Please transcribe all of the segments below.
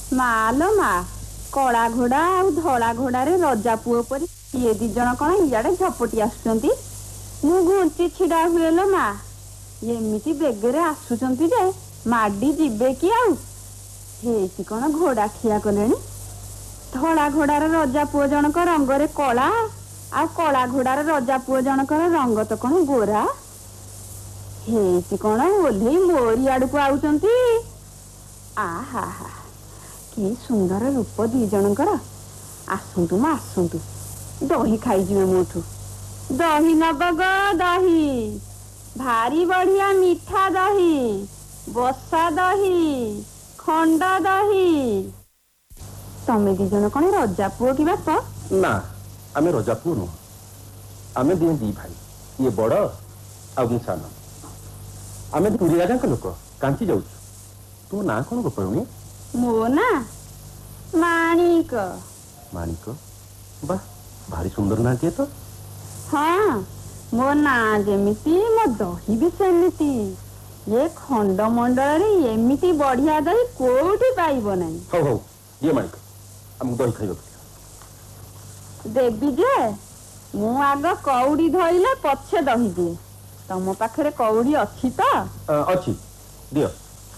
ମାଲୋ ମା କଳା ଘୋଡା ଆଉ ଧଳା ଘୋଡାରେ ରଜା ପୁଅ ପରି ଇଏ ଦି ଜଣ କଣ ଇଆଡେ ଝପଟି ଆସୁଛନ୍ତି। ମୁଁ ଘୁଞ୍ଚି ଛିଡା ହୁଏ ଲୋ ମା। ଏମିତି ବେଗରେ ଆସୁଛନ୍ତି ଯେ ମାଡି ଯିବେ କି ଆଉ। ହେଇଛି କଣ ଘୋଡା ଠିଆ କଲେଣି। ଧଳା ଘୋଡାର ରଜା ପୁଅ ଜଣକ ରଙ୍ଗରେ କଳା, ଆଉ କଳା ଘୋଡାର ରଜା ପୁଅ ଜଣକର ରଙ୍ଗ ତ କଣ ଗୋରା। ହେଇଛି କଣ ଓହ୍ଲେଇ ମୋରି ଆଡକୁ ଆଉଛନ୍ତି। ଆହା ହା କି ସୁନ୍ଦର ରୂପ ଦି ଜଣଙ୍କର। ଆସନ୍ତୁ ମା ଆସନ୍ତୁ, ଦହି ଖାଇଯିବେ ମୋଠୁ। ଦହି ନବ ଗୋ ଦହି, ଭାରି ବଢିଆ ମିଠା ଦହି, ବସା ଦହି, ଖଣ୍ଡ ଦହି। ତମେ ଦି ଜଣ କଣ ରଜା ପୁଅ କି ବାପ? ନା, ଆମେ ରଜା ପୁଅ ନୁହଁ। ଆମେ ଦି ଭାଇ, ଇଏ ବଡ ଆଉ ମୁଁ ସାନ। ଆମେ ପୁରୀ ରାଜାଙ୍କ ଲୋକ, କାଞ୍ଚି ଯାଉଛୁ। ତୁମ ନାଁ କଣ ଗୋପାଳୁଣି? ମୋ ନାଁ ମାଣିକ। ମାଣିକ? ବାଃ, ଭାରି ସୁନ୍ଦର ନାଁଟିଏ ତ। ହଁ, ମୋ ନାଁ ଯେମିତି ମୋ ଦହି ବି ସେମିତି। ଏ ଖଣ୍ଡମଣ୍ଡଳରେ ଏମିତି ବଢିଆ ଦହି କୋଉଠି ପାଇବ ନାହିଁ। ହଉ ହଉ, ଇଏ ମାଣିକ, ଆମକୁ ଦହି ଖାଇବାକୁ ଦିଅ। ଦେବି ଯେ, ମୁଁ ଆଗ କଉଡି ଧଇଲେ ପଛେ ଦହି ଦିଏ। ତମ ପାଖରେ କଉଡି ଅଛି ତ? ଅଛି, ଦିଅ।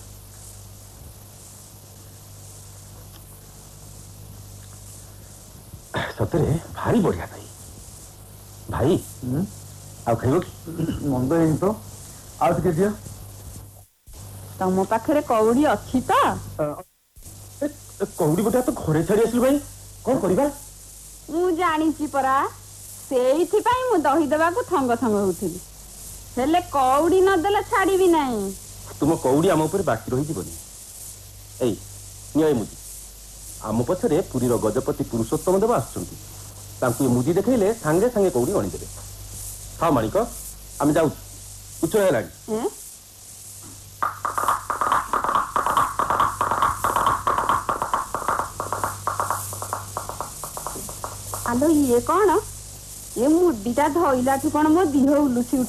ସତରେ ଭାରି ବଢିଆ ଦହି। ଭାଇ ଆଉ ଖାଇବ କି? ମନ୍ଦ ହେଇନି ତ, ଆଉ ଟିକେ ଦିଅ। ତମ ପାଖରେ କଉଡି ଅଛି ତ? କଉଡି ଗୋଟେ ତ ଘରେ ଛାଡି ଆସିଲୁ ଭାଇ, କଣ କରିବା? ମୁଁ ଜାଣିଛି ପରା, ସେଇଥିପାଇଁ ମୁଁ ଦହି ଦେବାକୁ ଥଙ୍ଗ ଥଙ୍ଗ ହଉଥିଲି। ହେଲେ କଉଡି ନଦେଲେ ଛାଡିବି ନାହିଁ। ତୁମ କଉଡି ଆମ ଉପରେ ବାକି ରହିଯିବନି। ଏଇ ନିଅ ଏ ମୁଦି। ଆମ ପଛରେ ପୁରୀର ଗଜପତି ପୁରୁଷୋତ୍ତମ ଦେବ ଆସୁଛନ୍ତି। ତାଙ୍କୁ ଏ ମୁଦି ଦେଖେଇଲେ ସାଙ୍ଗେ ସାଙ୍ଗେ କଉଡି ଗଣିଦେବେ। ହଁ ମାଣିକ, ଆମେ ଯାଉଛୁ, ଉଚ୍ଚ ହେଲାଣି। ଆଲୋ ଇଏ କଣ? ଏ ମୁଦିଟା ଧଇଲାଠୁ କଣ ମୋ ଦିହ ଉଲୁସି